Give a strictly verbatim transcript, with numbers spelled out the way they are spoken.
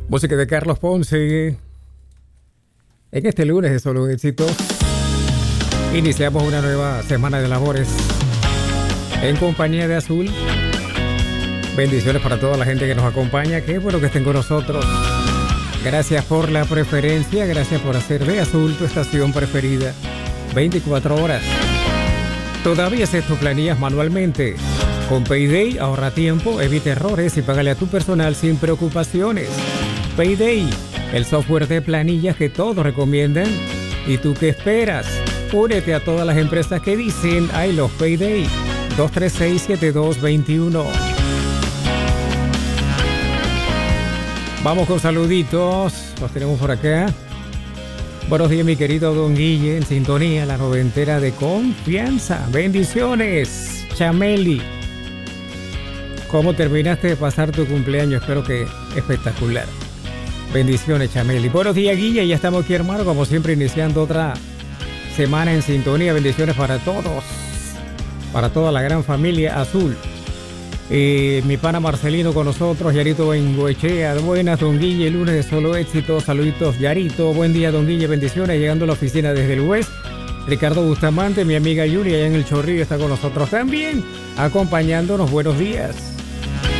Música de Carlos Ponce. En este lunes de Solo Éxitos iniciamos una nueva semana de labores en compañía de Azul. Bendiciones para toda la gente que nos acompaña. Qué bueno que estén con nosotros. Gracias por la preferencia. Gracias por hacer de Azul tu estación preferida veinticuatro horas. Todavía haces tus planillas manualmente. Con Payday ahorra tiempo, evita errores y págale a tu personal sin preocupaciones. Payday, el software de planillas que todos recomiendan. ¿Y tú qué esperas? Únete a todas las empresas que dicen I love Payday. dos tres seis, siete dos dos uno. Vamos con saluditos. Los tenemos por acá. Buenos días, mi querido Don Guille, en sintonía, la noventera de confianza. Bendiciones, Chameli. ¿Cómo terminaste de pasar tu cumpleaños? Espero que espectacular. Bendiciones, Chameli. Buenos días, Guille. Ya estamos aquí, hermano, como siempre, iniciando otra semana en sintonía. Bendiciones para todos, para toda la gran familia Azul. Eh, mi pana Marcelino con nosotros, Yarito Bengoechea. Buenas, Don Guille, lunes de Solo Éxito. Saluditos, Yarito. Buen día, Don Guille, bendiciones. Llegando a la oficina desde el West. Ricardo Bustamante, mi amiga Yuri, allá en el Chorrillo, está con nosotros también, acompañándonos. Buenos días.